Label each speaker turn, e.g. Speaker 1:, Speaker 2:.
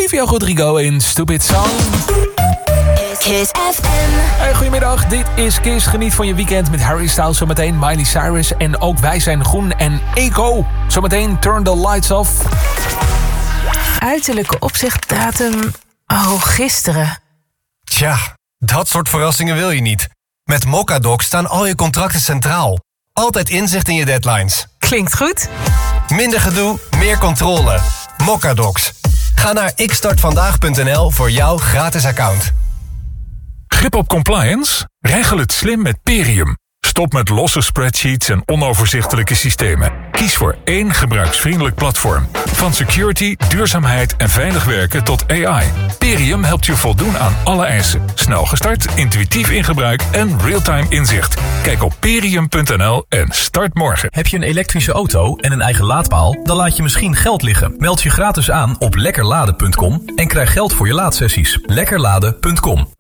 Speaker 1: Olivia Rodrigo in Stupid Song.
Speaker 2: Kiss FM.
Speaker 1: Hey, goedemiddag, dit is Kiss. Geniet van je weekend met Harry Styles zometeen, Miley Cyrus en ook Wij Zijn Groen en Eco. Zometeen Turn the Lights Off.
Speaker 3: Uiterlijke opzichtdatum... gisteren.
Speaker 4: Tja, dat soort verrassingen wil je niet. Met Mocadoc staan al je contracten centraal. Altijd inzicht in je deadlines.
Speaker 3: Klinkt goed.
Speaker 4: Minder gedoe, meer controle. Mocadocs. Ga naar xstartvandaag.nl voor jouw gratis account.
Speaker 5: Grip op compliance? Regel het slim met Perium. Stop met losse spreadsheets en onoverzichtelijke systemen. Kies voor één gebruiksvriendelijk platform. Van security, duurzaamheid en veilig werken tot AI. Perium helpt je voldoen aan alle eisen. Snel gestart, intuïtief in gebruik en real-time inzicht. Kijk op perium.nl en start morgen.
Speaker 6: Heb je een elektrische auto en een eigen laadpaal? Dan laat je misschien geld liggen. Meld je gratis aan op lekkerladen.com en krijg geld voor je laadsessies. Lekkerladen.com.